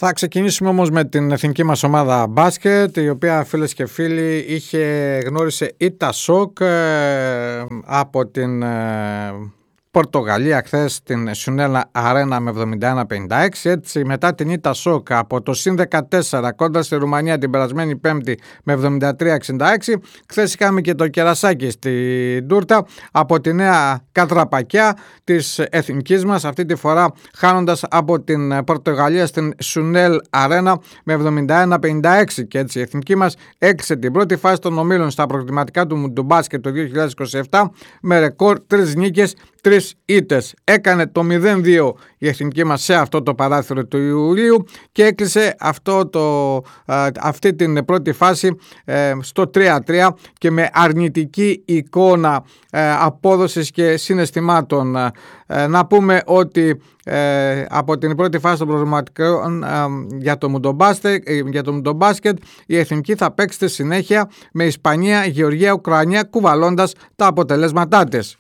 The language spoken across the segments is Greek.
Θα ξεκινήσουμε όμως με την εθνική μας ομάδα μπάσκετ, η οποία, φίλες και φίλοι, γνώρισε ήττα σοκ από την Πορτογαλία χθες στην Sunel Arena με 71-56. Έτσι, μετά την ήττα σοκ από το συν 14 κόντρα στη Ρουμανία την περασμένη Πέμπτη με 73-66, χθες είχαμε και το κερασάκι στην τούρτα από τη νέα κατραπακιά της εθνικής μας, αυτή τη φορά χάνοντας από την Πορτογαλία στην Sunel Arena με 71-56. Και έτσι η εθνική μας έκλεισε την πρώτη φάση των ομίλων στα προκριματικά του μπάσκετ το 2027 με ρεκόρ 3 νίκες, 3 ήττες. Έκανε το 0-2 η εθνική μας σε αυτό το παράθυρο του Ιουλίου και έκλεισε αυτή την πρώτη φάση στο 3-3 και με αρνητική εικόνα απόδοσης και συναισθημάτων. Να πούμε ότι από την πρώτη φάση των προγραμματικών για το μουντομπάσκετ η εθνική θα παίξει στη συνέχεια με Ισπανία, Γεωργία, Ουκρανία, κουβαλώντας τα αποτελέσματά της.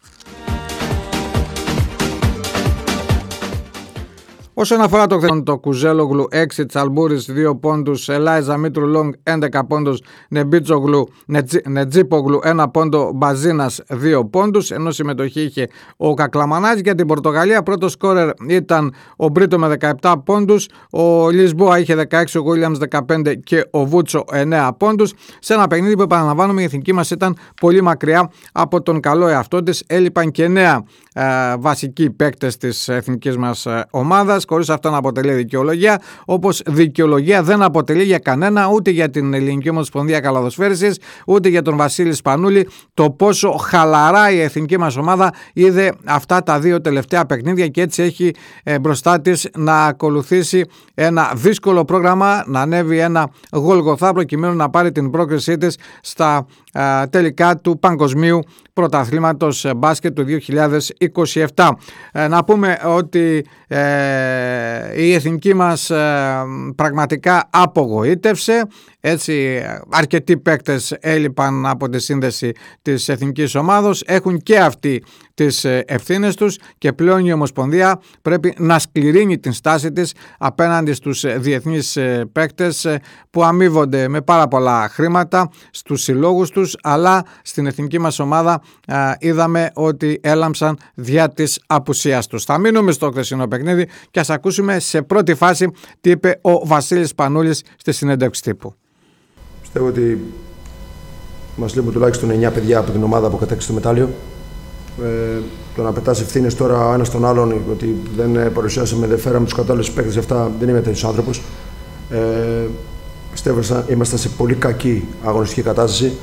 Όσον αφορά το Κουζέλογλου 6, Τσαλμπούρης 2 πόντους, Ελάιζα Μήτρου Λόγκ 11 πόντους, Νετζίπογλου 1 πόντο, Μπαζίνας 2 πόντους, ενώ συμμετοχή είχε ο Κακλαμανάς. Για την Πορτογαλία πρώτο σκόρερ ήταν ο Μπρίτο με 17 πόντους, ο Λισμπόα είχε 16, ο Γουίλιαμς 15 και ο Βούτσο 9 πόντους. Σε ένα παιχνίδι που, επαναλαμβάνουμε, η εθνική μας ήταν πολύ μακριά από τον καλό εαυτό της. Έλειπαν και 9 βασικοί παίκτες της εθνικής μας ομάδας, χωρίς αυτό να αποτελεί δικαιολογία, όπως δικαιολογία δεν αποτελεί για κανένα, ούτε για την Ελληνική Ομοσπονδία Καλαδοσφαίρισης, ούτε για τον Βασίλη Σπανούλη, το πόσο χαλαρά η εθνική μας ομάδα είδε αυτά τα 2 τελευταία παιχνίδια και έτσι έχει μπροστά της να ακολουθήσει ένα δύσκολο πρόγραμμα, να ανέβει ένα Γολγοθά προκειμένου να πάρει την πρόκρισή της στα τελικά του Παγκοσμίου Πρωταθλήματος Μπάσκετ του 2027. Να πούμε ότι η εθνική μας πραγματικά απογοήτευσε. Έτσι, αρκετοί παίκτες έλειπαν από τη σύνδεση της εθνικής ομάδος, έχουν και αυτοί τις ευθύνες τους και πλέον η Ομοσπονδία πρέπει να σκληρύνει την στάση της απέναντι στους διεθνείς παίκτες που αμείβονται με πάρα πολλά χρήματα στους συλλόγους τους, αλλά στην εθνική μας ομάδα είδαμε ότι έλαμψαν δια της απουσίας τους. Θα μείνουμε στο χθεσινό παιχνίδι και ας ακούσουμε σε πρώτη φάση τι είπε ο Βασίλης Σπανούλης στη συνέντευξη τύπου. Πιστεύω ότι μας λείπουν τουλάχιστον 9 παιδιά από την ομάδα που κατέκτησε το μετάλλιο. Το να πετάς ευθύνες τώρα ο ένας τον άλλον ότι δεν παρουσιάσαμε, δεν φέραμε τους κατάλληλους παίκτες, αυτά δεν είμαι τέτοιος άνθρωπος. Πιστεύω ότι ήμασταν σε πολύ κακή αγωνιστική κατάσταση.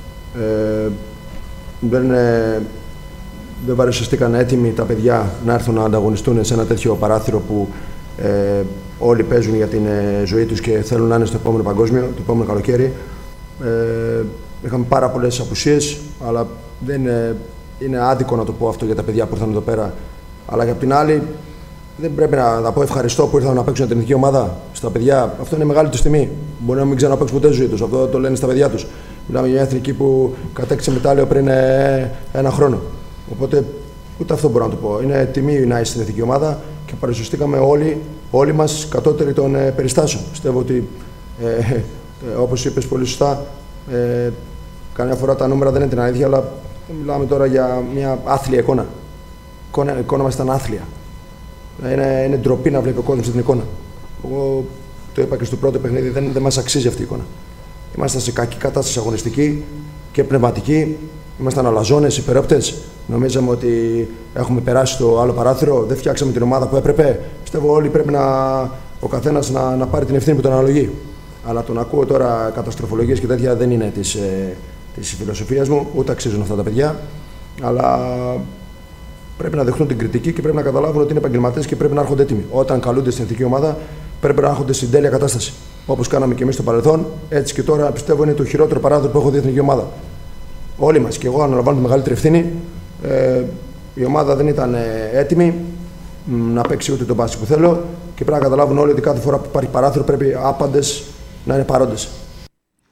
Δεν παρουσιαστήκαν έτοιμοι τα παιδιά να έρθουν να ανταγωνιστούν σε ένα τέτοιο παράθυρο που όλοι παίζουν για την ζωή τους και θέλουν να είναι στο επόμενο παγκόσμιο, το επόμενο καλοκαίρι. Είχαμε πάρα πολλές απουσίες, αλλά είναι άδικο να το πω αυτό για τα παιδιά που ήρθαν εδώ πέρα. Αλλά για την άλλη, δεν πρέπει να πω ευχαριστώ που ήρθαν να παίξουν την εθνική ομάδα. Στα παιδιά, αυτό είναι μεγάλη τους τιμή. Μπορεί να μην ξαναπαίξουν ποτέ στη ζωή τους. Αυτό το λένε στα παιδιά τους. Μιλάμε για μια εθνική που κατέκτησε μετάλλιο πριν 1 χρόνο. Οπότε ούτε αυτό μπορώ να το πω. Είναι τιμή να είσαι στην εθνική ομάδα και παρουσιαστήκαμε όλοι μας κατώτεροι των περιστάσεων. Πιστεύω ότι, όπως είπες πολύ σωστά, καμιά φορά τα νούμερα δεν είναι την αλήθεια, αλλά μιλάμε τώρα για μια άθλια εικόνα. Η εικόνα μας ήταν άθλια. Είναι ντροπή να βλέπει ο κόσμος την εικόνα. Εγώ το είπα και στο πρώτο παιχνίδι, δεν μας αξίζει αυτή η εικόνα. Ήμασταν σε κακή κατάσταση αγωνιστική και πνευματική. Ήμασταν αλαζόνες, υπερόπτες. Νομίζαμε ότι έχουμε περάσει το άλλο παράθυρο. Δεν φτιάξαμε την ομάδα που έπρεπε. Πιστεύω όλοι πρέπει ο καθένας να πάρει την ευθύνη που τον αναλογεί. Αλλά τον ακούω τώρα καταστροφολογίες και τέτοια δεν είναι της φιλοσοφίας μου. Ούτε αξίζουν αυτά τα παιδιά. Αλλά πρέπει να δεχτούν την κριτική και πρέπει να καταλάβουν ότι είναι επαγγελματίες και πρέπει να έρχονται έτοιμοι. Όταν καλούνται στην εθνική ομάδα, πρέπει να έρχονται στην τέλεια κατάσταση. Όπως κάναμε και εμείς στο παρελθόν, έτσι και τώρα πιστεύω είναι το χειρότερο παράδειγμα που έχω δει η εθνική ομάδα. Όλοι μας και εγώ αναλαμβάνω τη μεγαλύτερη ευθύνη. Η ομάδα δεν ήταν έτοιμη να παίξει ούτε τον μπάσκετ που θέλω και πρέπει να καταλάβουν όλοι ότι κάθε φορά που υπάρχει παράθυρο πρέπει άπαντες να είναι παρόντες.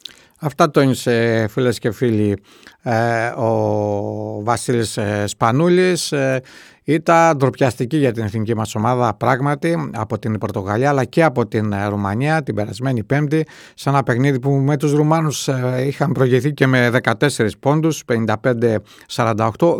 Αυτά τόνισε, φίλες και φίλοι, ο Βασίλης Σπανούλης. Ήταν ντροπιαστική για την εθνική μας ομάδα πράγματι από την Πορτογαλία αλλά και από την Ρουμανία την περασμένη Πέμπτη, σε ένα παιχνίδι που με τους Ρουμάνους είχαν προηγηθεί και με 14 πόντους, 55-48.